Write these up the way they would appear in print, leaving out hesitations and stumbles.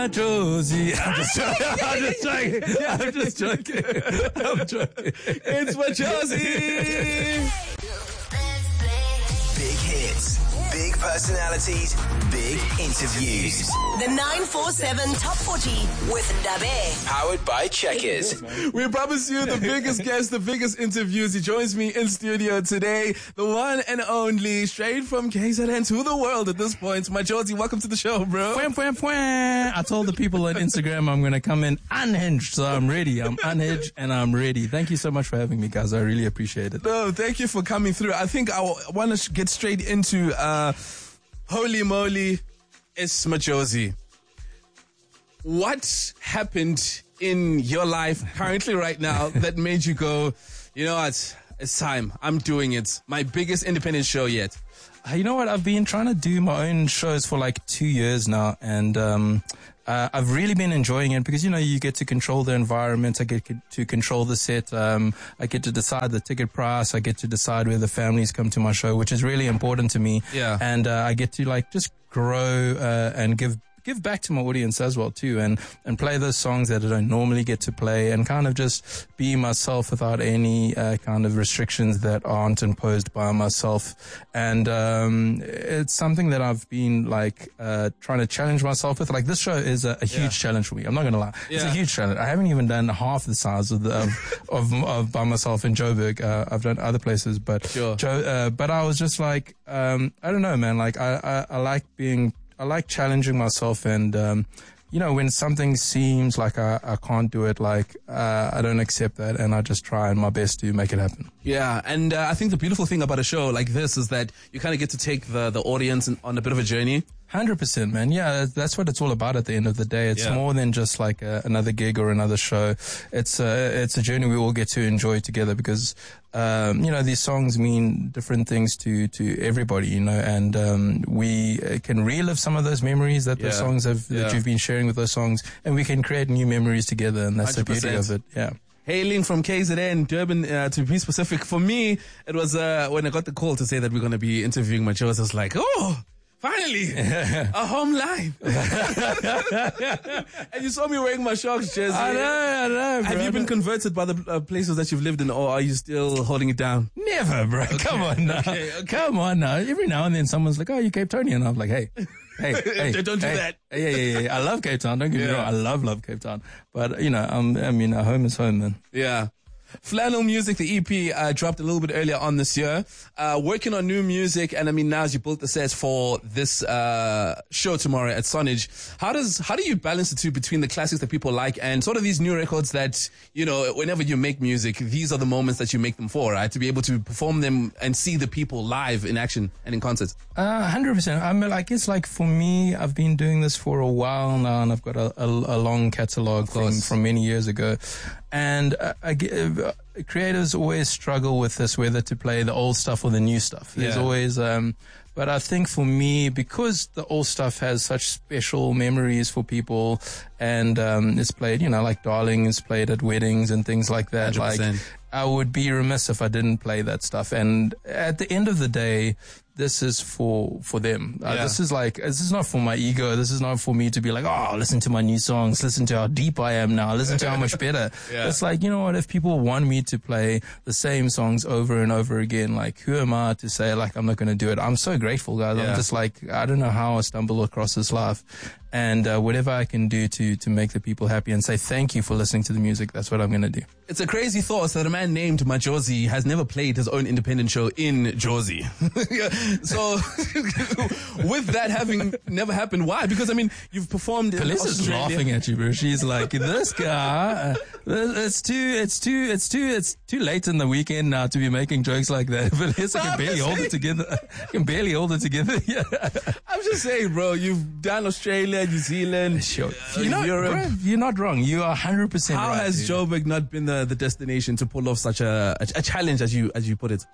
Josie. I'm just joking. I'm joking. It's my Josie. Big hits, big personalities, big interviews. The 947 Top 40 with Dabe. Powered by Checkers. We promise you the biggest guests, the biggest interviews. He joins me in studio today, the one and only, straight from KZN to the world at this point. My Josie, welcome to the show, bro. I told the people on Instagram I'm going to come in unhinged, so I'm ready. I'm unhinged and I'm ready. Thank you so much for having me, guys. I really appreciate it. No, thank you for coming through. I think I want to get straight into holy moly, it's my Josie. What happened in your life currently right now that made you go, you know what, it's time, I'm doing it. My biggest independent show yet. You know what? I've been trying to do my own shows for like 2 years now, and I've really been enjoying it because, you know, you get to control the environment. I get to control the set. I get to decide the ticket price. I get to decide where the families come to my show, which is really important to me. Yeah. And I get to like just grow and give back to my audience as well too, and play those songs that I don't normally get to play, and kind of just be myself without any kind of restrictions that aren't imposed by myself. And it's something that I've been like trying to challenge myself with. Like, this show is a huge challenge for me. I'm not gonna lie, it's a huge challenge. I haven't even done half the size of of by myself in Joburg. I've done other places, but but I was just like, I don't know, man. Like, I like challenging myself, and you know, when something seems like I can't do it, like I don't accept that, and I just try my best to make it happen. Yeah, and I think the beautiful thing about a show like this is that you kind of get to take the audience on a bit of a journey. 100%, man. Yeah, that's what it's all about at the end of the day. It's more than just like another gig or another show. It's a journey we all get to enjoy together, because you know, these songs mean different things to everybody, you know, and we can relive some of those memories that the songs have, that you've been sharing with those songs, and we can create new memories together, and that's 100%. The beauty of it. Yeah. Hailing from KZN, Durban, to be specific, for me, it was when I got the call to say that we're going to be interviewing my Josie, I was like, oh, finally, a home line. And you saw me wearing my Sharks jersey. I know, bro. Have you been converted by the places that you've lived in, or are you still holding it down? Never, bro. Okay. Come on now. Okay. Come on now. Every now and then someone's like, oh, you Cape Townian. And I'm like, hey. Don't do that. Yeah. I love Cape Town. Don't get me wrong. I love Cape Town. But, you know, home is home, man. Yeah. Flannel Music, the EP, dropped a little bit earlier on this year. Working on new music, and I mean, now as you built the set for this show tomorrow at Sonnage, how do you balance the two between the classics that people like and sort of these new records that, you know, whenever you make music, these are the moments that you make them for, right? To be able to perform them and see the people live in action and in concert. 100%. I mean, like, it's like, for me, I've been doing this for a while now, and I've got a long catalog from many years ago. And creators always struggle with this, whether to play the old stuff or the new stuff. There's always, but I think for me, because the old stuff has such special memories for people, and it's played, you know, like Darling is played at weddings and things like that. 100%. Like, I would be remiss if I didn't play that stuff. And at the end of the day, this is for them. This is not for my ego. This is not for me to be like, oh, listen to my new songs. Listen to how deep I am now. Listen to how much better. It's like, you know what? If people want me to play the same songs over and over again, like, who am I to say, like, I'm not going to do it? I'm so grateful, guys. I'm just like, I don't know how I stumbled across this life. And whatever I can do to make the people happy and say thank you for listening to the music, that's what I'm going to do. It's a crazy thought that a man named My Josie has never played his own independent show in Josie. So, with that having never happened, why? Because, I mean, you've performed in Australia. Is laughing at you, bro. She's like, this guy, it's too late in the weekend now to be making jokes like that. Vanessa can barely hold it together. Yeah. I'm just saying, bro, you've done Australia, New Zealand, sure. Europe. Bro, you're not wrong. You are 100% right. How has Joburg not been the destination to pull off such a challenge, as you put it?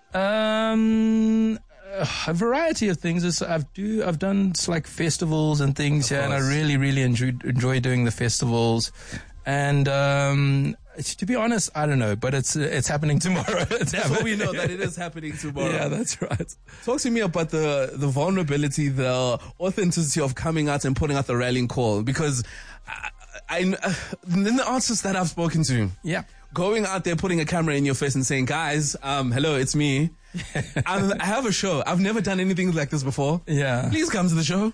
A variety of things. I've done like festivals and things, and I really enjoy doing the festivals. And To be honest, I don't know, but it's happening tomorrow. That's what we know, that it is happening tomorrow. Yeah, that's right. Talk to me about the vulnerability, the authenticity of coming out and putting out the rallying call, because in the artists that I've spoken to, Yeah. going out there, putting a camera in your face and saying, guys, hello, it's me. I have a show. I've never done anything like this before. Yeah. Please come to the show.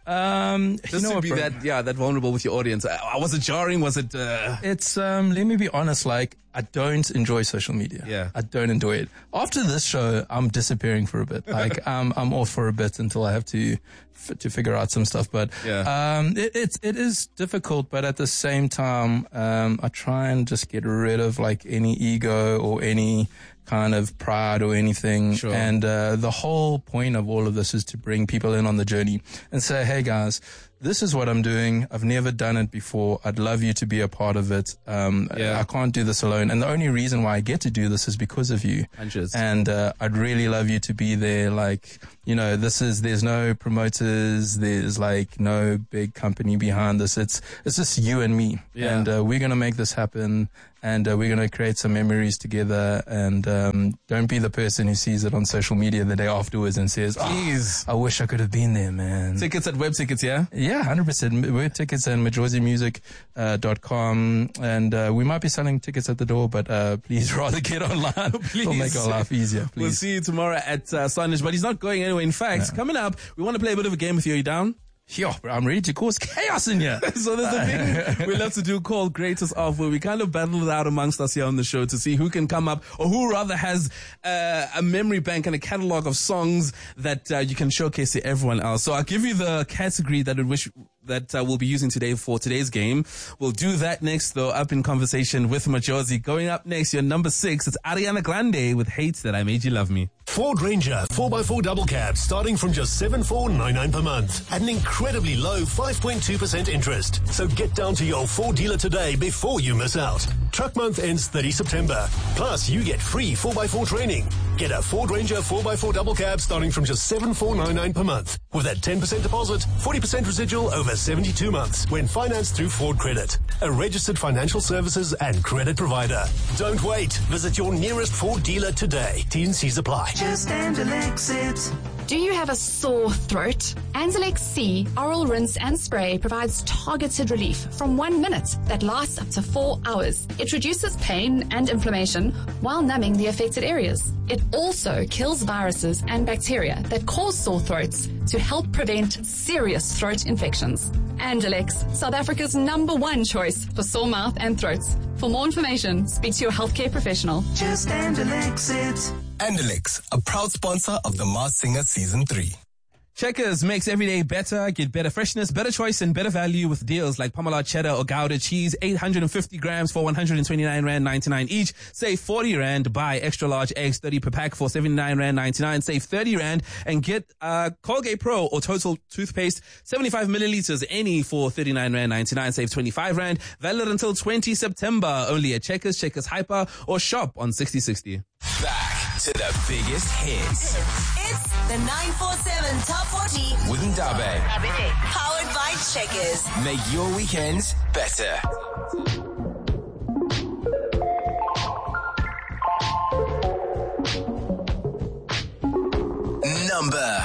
Just Just to be that vulnerable with your audience. Was it jarring? Was it? It's let me be honest. Like, I don't enjoy social media. Yeah. I don't enjoy it. After this show, I'm disappearing for a bit. Like, I'm off for a bit until I have to figure out some stuff. But it is difficult. But at the same time, I try and just get rid of like any ego or any kind of pride or anything. Sure. And the whole point of all of this is to bring people in on the journey and say, hey guys, this is what I'm doing. I've never done it before. I'd love you to be a part of it. I can't do this alone. And the only reason why I get to do this is because of you. Punches. And I'd really love you to be there. Like, you know, there's no promoters. There's like no big company behind this. It's just you and me. Yeah. And we're going to make this happen. And we're going to create some memories together. And don't be the person who sees it on social media the day afterwards and says, Please. I wish I could have been there, man. Tickets at Web Tickets, yeah? Yeah, 100%. We're tickets at majozimusic.com. And we might be selling tickets at the door, but please rather get online. It'll make our life easier, please. We'll see you tomorrow at Sonic, but he's not going anywhere. In fact, coming up, we want to play a bit of a game with you. Are you down? Yo, I'm ready to cause chaos in here. So there's a thing we love to do called Greatest Of, where we kind of battle it out amongst us here on the show to see who can come up, or who rather has a memory bank and a catalog of songs that you can showcase to everyone else. So I'll give you the category that we'll be using today for today's game. We'll do that next, though, up in conversation with Majozi. Going up next, your number 6, it's Ariana Grande with Hate That I Made You Love Me. Ford Ranger 4x4 double cab starting from just $7,499 per month at an incredibly low 5.2% interest. So get down to your Ford dealer today before you miss out. Truck month ends 30 September. Plus, you get free 4x4 training. Get a Ford Ranger 4x4 double cab starting from just $7,499 per month with a 10% deposit, 40% residual over 72 months when financed through Ford Credit, a registered financial services and credit provider. Don't wait. Visit your nearest Ford dealer today. T&Cs apply. Just Anzalex it. Do you have a sore throat? Anzalex C Oral Rinse and Spray provides targeted relief from 1 minute that lasts up to 4 hours. It reduces pain and inflammation while numbing the affected areas. It also kills viruses and bacteria that cause sore throats to help prevent serious throat infections. Anzalex, South Africa's #1 choice for sore mouth and throats. For more information, speak to your healthcare professional. Just Anzalex it. Andelix, a proud sponsor of The Masked Singer Season 3. Checkers makes every day better. Get better freshness, better choice, and better value with deals like Parmalat cheddar or Gouda cheese, 850 grams for 129 Rand 99 each. Save 40 Rand. Buy extra large eggs, 30 per pack for 79 Rand 99. Save 30 Rand and get Colgate Pro or Total toothpaste, 75 milliliters, any for 39 Rand 99. Save 25 Rand. Valid until 20 September. Only at Checkers, Checkers Hyper, or shop on 6060. Back to the biggest hits It's the 947 Top 40 with Ndabe. powered by Checkers. Make your weekends better. Number